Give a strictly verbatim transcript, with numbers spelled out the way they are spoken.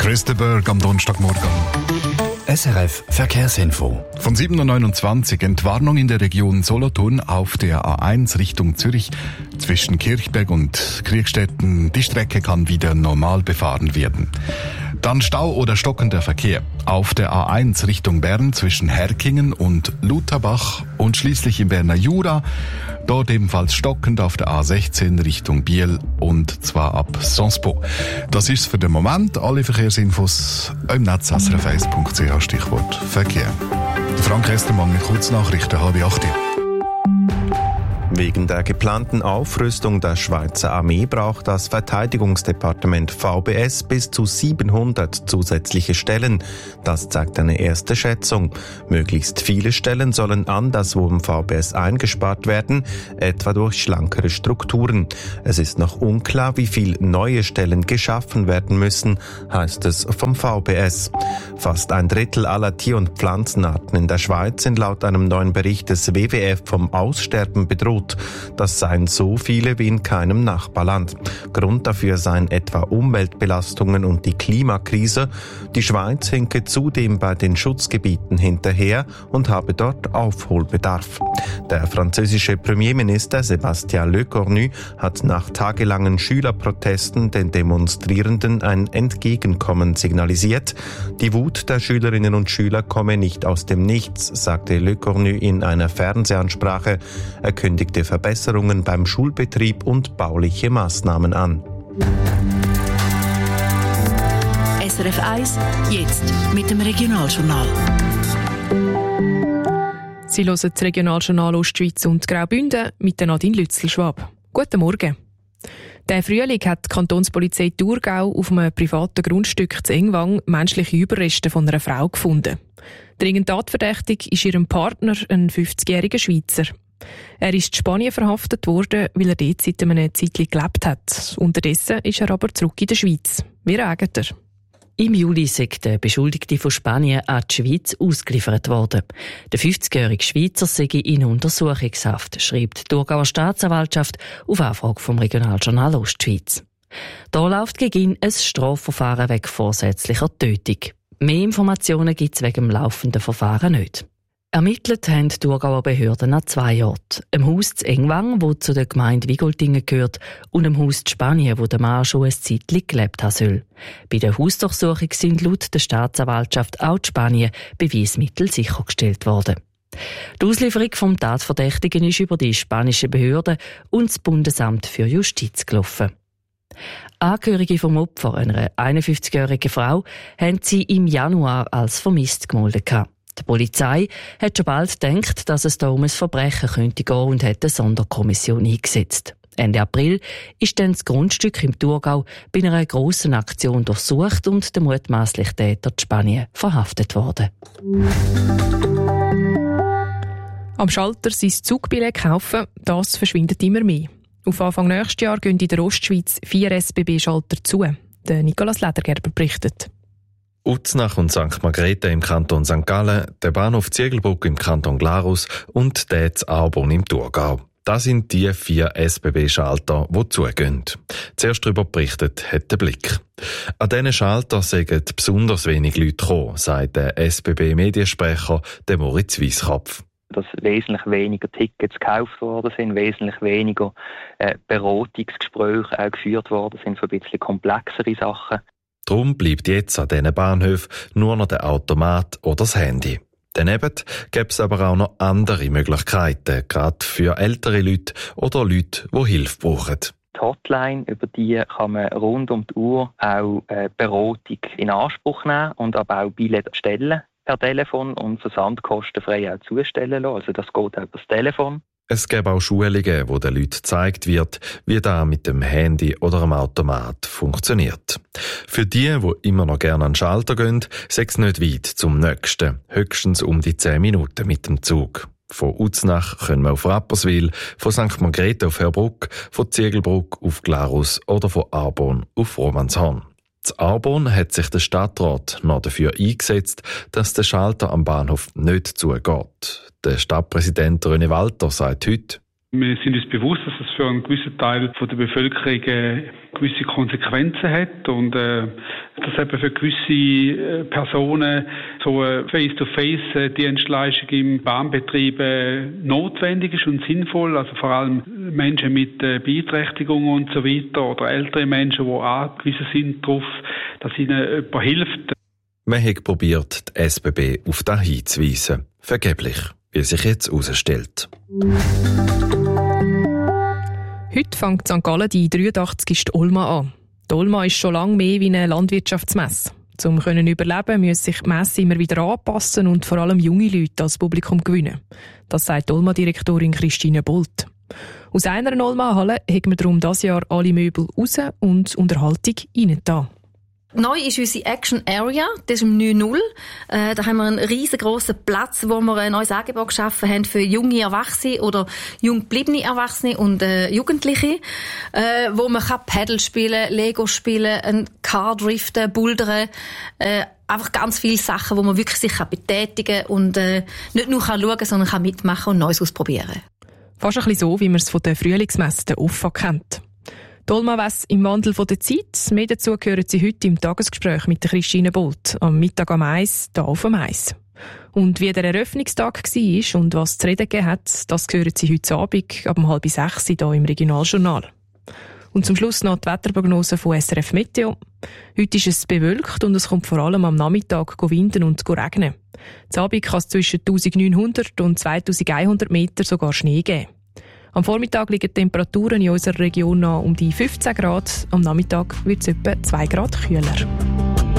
Chris de Burgh am Donnerstagmorgen. S R F Verkehrsinfo. Von sieben Uhr neunundzwanzig Entwarnung in der Region Solothurn auf der A eins Richtung Zürich. Zwischen Kirchberg und Kriegstetten. Die Strecke kann wieder normal befahren werden. Dann Stau oder stockender Verkehr auf der A eins Richtung Bern zwischen Herkingen und Lutherbach und schließlich im Berner Jura. Dort ebenfalls stockend auf der A sechzehn Richtung Biel und zwar ab Sonspo. Das ist für den Moment. Alle Verkehrsinfos im Netz s r f eins punkt c h Stichwort Verkehr. Frank Estermann mit Kurznachrichten, halb acht. Wegen der geplanten Aufrüstung der Schweizer Armee braucht das Verteidigungsdepartement V B S bis zu siebenhundert zusätzliche Stellen. Das zeigt eine erste Schätzung. Möglichst viele Stellen sollen anderswo im V B S eingespart werden, etwa durch schlankere Strukturen. Es ist noch unklar, wie viele neue Stellen geschaffen werden müssen, heißt es vom V B S. Fast ein Drittel aller Tier- und Pflanzenarten in der Schweiz sind laut einem neuen Bericht des W W F vom Aussterben bedroht. Das seien so viele wie in keinem Nachbarland. Grund dafür seien etwa Umweltbelastungen und die Klimakrise. Die Schweiz hinke zudem bei den Schutzgebieten hinterher und habe dort Aufholbedarf. Der französische Premierminister Sébastien Lecornu hat nach tagelangen Schülerprotesten den Demonstrierenden ein Entgegenkommen signalisiert. Die Wut der Schülerinnen und Schüler komme nicht aus dem Nichts, sagte Lecornu in einer Fernsehansprache. Er kündigte Verbesserungen beim Schulbetrieb und bauliche Maßnahmen an. S R F eins, jetzt mit dem Regionaljournal. Sie hören das Regionaljournal Ostschweiz und Graubünden mit der Nadine Lützel-Schwab. Guten Morgen. Der Frühling hat die Kantonspolizei Thurgau auf einem privaten Grundstück zu Engwang menschliche Überreste von einer Frau gefunden. Dringend tatverdächtig ist ihrem Partner, ein fünfzigjähriger Schweizer. Er ist in Spanien verhaftet worden, weil er dort seit einer Zeit gelebt hat. Unterdessen ist er aber zurück in der Schweiz. Wie reagiert er? Im Juli ist der Beschuldigte von Spanien an die Schweiz ausgeliefert worden. Der fünfzigjährige Schweizer sei in Untersuchungshaft, schreibt die Thurgauer Staatsanwaltschaft auf Anfrage vom Regionaljournal Ostschweiz. Da läuft gegen ihn ein Strafverfahren wegen vorsätzlicher Tötung. Mehr Informationen gibt es wegen dem laufenden Verfahren nicht. Ermittelt haben die Thurgauer Behörden an zwei Orten. Im Haus zu Engwang, wo zu der Gemeinde Wigoltingen gehört, und im Haus zu Spanien, wo der Mann schon ein Zeitchen gelebt haben soll. Bei der Hausdurchsuchung sind laut der Staatsanwaltschaft auch in Spanien Beweismittel sichergestellt worden. Die Auslieferung vom Tatverdächtigen ist über die spanischen Behörden und das Bundesamt für Justiz gelaufen. Angehörige vom Opfer, einer einundfünfzigjährigen Frau, haben sie im Januar als vermisst gemeldet. Die Polizei hat schon bald gedacht, dass es da um ein Verbrechen könnte gehen und hat eine Sonderkommission eingesetzt. Ende April ist dann das Grundstück im Thurgau bei einer grossen Aktion durchsucht und der mutmaßliche Täter in Spanien verhaftet worden. Am Schalter sein Zugbillett kaufen, das verschwindet immer mehr. Auf Anfang nächstes Jahr gehen in der Ostschweiz vier S B B-Schalter zu. Der Nicolas Ledergerber berichtet. Uznach und Sankt Margrethe im Kanton Sankt Gallen, der Bahnhof Ziegelbrück im Kanton Glarus und der zu Arbon im Thurgau. Das sind die vier S B B-Schalter, die zugehen. Zuerst darüber berichtet hat der Blick. An diesen Schalter sagen besonders wenig Leute gekommen, sagt der S B B-Mediensprecher Moritz Weisskopf. Dass wesentlich weniger Tickets gekauft worden sind, wesentlich weniger äh, Beratungsgespräche auch geführt worden sind für ein bisschen komplexere Sachen. Darum bleibt jetzt an diesen Bahnhöfen nur noch der Automat oder das Handy. Daneben gäbe es aber auch noch andere Möglichkeiten, gerade für ältere Leute oder Leute, die Hilfe brauchen. Die Hotline, über die kann man rund um die Uhr auch äh, Beratung in Anspruch nehmen und aber auch Billette stellen per Telefon und versandkostenfrei auch zustellen lassen. Also das geht auch über das Telefon. Es gibt auch Schulungen, wo den Leuten gezeigt wird, wie das mit dem Handy oder dem Automat funktioniert. Für die, die immer noch gerne an den Schalter gehen, sei es nicht weit zum nächsten, höchstens um die zehn Minuten mit dem Zug. Von Uznach können wir auf Rapperswil, von Sankt Margrethe auf Herbruck, von Ziegelbrück auf Glarus oder von Arbon auf Romanshorn. In Arbon hat sich der Stadtrat noch dafür eingesetzt, dass der Schalter am Bahnhof nicht zugeht. Der Stadtpräsident René Walter sagt heute: Wir sind uns bewusst, dass es für einen gewissen Teil der Bevölkerung gewisse Konsequenzen hat und äh, dass eben für gewisse Personen so eine Face-to-Face-Dienstleistung im Bahnbetrieb notwendig ist und sinnvoll. Also vor allem Menschen mit Beeinträchtigungen und so weiter oder ältere Menschen, die angewiesen sind darauf, dass ihnen jemand hilft. Man hat probiert, die S B B auf das hinzuweisen. Vergeblich, wie sich jetzt herausstellt. Heute fängt Sankt Gallen die dreiundachtzigste Olma an. Die Olma ist schon lange mehr wie eine Landwirtschaftsmesse. Um zu überleben, müssen sich die Messe immer wieder anpassen und vor allem junge Leute als Publikum gewinnen. Das sagt die Olma-Direktorin Christine Bolt. Aus einer Olma-Halle haben wir darum dieses Jahr alle Möbel raus und Unterhaltung rein da. Neu ist unsere Action Area, das ist im neun null. Äh, da haben wir einen riesengroßen Platz, wo wir ein neues Angebot geschaffen haben für junge Erwachsene oder jung gebliebene Erwachsene und äh, Jugendliche, äh, wo man kann Paddle spielen, Lego spielen, ein Car driften, bouldern, äh, einfach ganz viele Sachen, wo man wirklich sich kann betätigen und äh, nicht nur kann schauen, sondern kann mitmachen und Neues ausprobieren. Fast ein bisschen so, wie man es von der Frühlingsmesse der O F A kennt. Die Olma-Messe im Wandel der Zeit. Mehr dazu hören Sie heute im Tagesgespräch mit der Christine Bolt. Am Mittag am Eis, hier auf dem Eis. Und wie der Eröffnungstag war und was zu reden gegeben hat, das hören Sie heute Abend ab um halb sechs hier im Regionaljournal. Und zum Schluss noch die Wetterprognose von S R F Meteo. Heute ist es bewölkt und es kommt vor allem am Nachmittag winden und regnen. Zu Abend kann es zwischen eintausendneunhundert und zweitausendeinhundert Meter sogar Schnee geben. Am Vormittag liegen die Temperaturen in unserer Region noch um die fünfzehn Grad, am Nachmittag wird es etwa zwei Grad kühler.